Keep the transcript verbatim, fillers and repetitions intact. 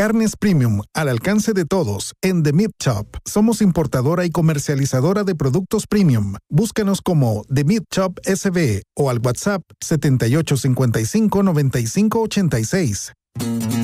Carnes premium al alcance de todos en The Meat Shop. Somos importadora y comercializadora de productos premium. Búscanos como The Meat Shop S B o al WhatsApp setenta y ocho cincuenta y cinco noventa y cinco ochenta y seis.